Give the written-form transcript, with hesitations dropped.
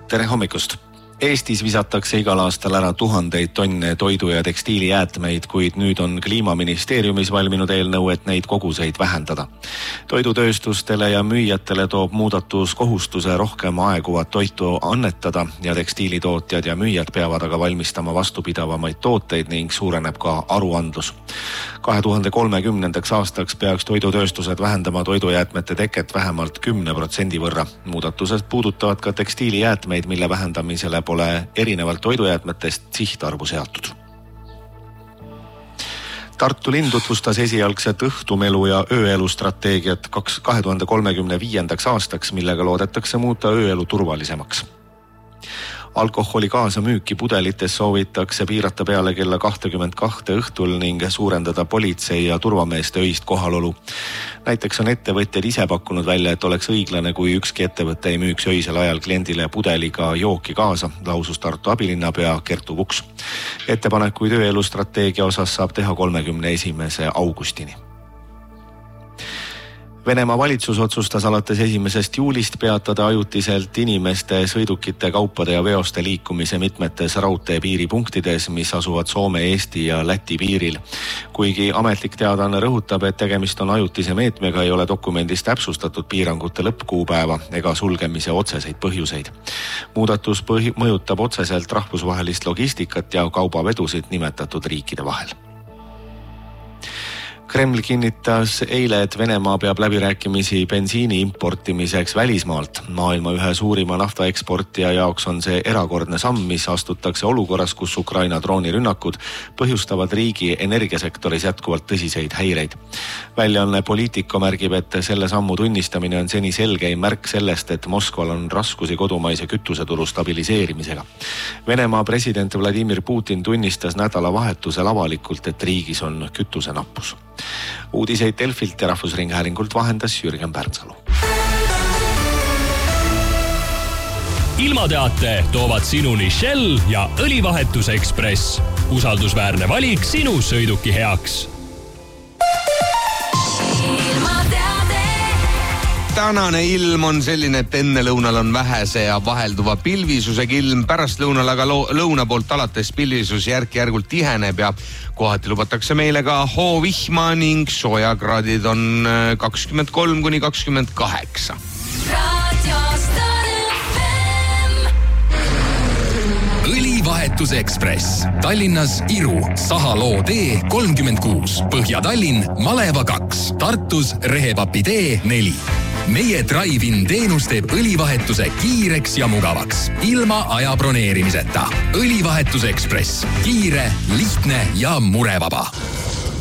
Tere hommikust! Eestis visatakse igal aastal ära tuhandeid tonne toidu- ja tekstiilijäätmeid, kuid nüüd on Kliimaministeeriumis valminud eelnõu, et neid koguseid vähendada. Toidutööstustele ja müüjatele toob muudatus kohustuse rohkem aeguvat toitu annetada ja tekstiilitootjad ja müüjad peavad aga valmistama vastupidavamaid tooteid ning suureneb ka aruandlus. 2030. aastaks peaks toidutööstused vähendama toidujäätmete teket vähemalt 10% võrra. Muudatused puudutavad ka tekstiilijäätmeid, mille vähendamisele pole erinevalt toidujäätmetest sihtarvu seatud. Tartu linn tutvustas esialgset õhtumelu ja ööelu strateegiat 2035. aastaks, millega loodetakse muuta ööelu turvalisemaks. Alkoholi kaasamüüki pudelites soovitakse piirata peale kella 22 õhtul ning suurendada politsei ja turvameeste öist kohalolu. Näiteks on ettevõtjad ise pakkunud välja, et oleks õiglane, kui ükski ettevõte ei müüks öisel ajal kliendile pudeliga jooki kaasa, lausus Tartu abilinnapea Kertu Vuks. Ettepanekuid ööelu strateegia osas saab teha 31. augustini. Venemaa valitsus otsustas alates 1. juulist peatada ajutiselt inimeste, sõidukite, kaupade ja veoste liikumise mitmetes raudteepiiripunktides, mis asuvad Soome, Eesti ja Läti piiril. Kuigi ametlik teadaanne rõhutab, et tegemist on ajutise meetmega, ei ole dokumendis täpsustatud piirangute lõppkuupäeva ega sulgemise otseseid põhjuseid. Muudatus mõjutab otseselt rahvusvahelist logistikat ja kaubavedusid nimetatud riikide vahel. Kreml kinnitas eile, et Venemaa peab läbirääkimisi bensiini importimiseks välismaalt. Maailma ühe suurima naftaeksportija jaoks on see erakordne samm, mis astutakse olukorras, kus Ukraina droonirünnakud põhjustavad riigi energiasektoris jätkuvalt tõsiseid häireid. Väljaanne Politico märgib, et selle sammu tunnistamine on seni selgeim märk sellest, et Moskval on raskusi kodumaise kütuseturu stabiliseerimisega. Venemaa president Vladimir Putin tunnistas nädalavahetusel avalikult, et riigis on kütusenappus. Uudiseid Delfilt ja Rahvusringhäälingult vahendas Jürgen Pärnsalu. Ilmateate toovad sinuni Shell ja Õlivahetuse Ekspress. Usaldusväärne valik sinu sõiduki heaks. Tänane ilm on selline, et enne lõunal on vähese ja vahelduva pilvisusega ilm, pärast lõunal aga lõuna poolt alates pilvisus järk-järgult tiheneb ja kohati lubatakse meile ka hoovihma ning soojakraadid on 23–28. Õlivahetuse Ekspress. Tallinnas Iru, Sahaloo tee 36, Põhja-Tallinn, Maleva 2, Tartus Rehepapi tee 4. Meie drive-in teenus teeb õlivahetuse kiireks ja mugavaks, ilma aja broneerimiseta. Õlivahetuse Ekspress. Kiire, lihtne ja murevaba.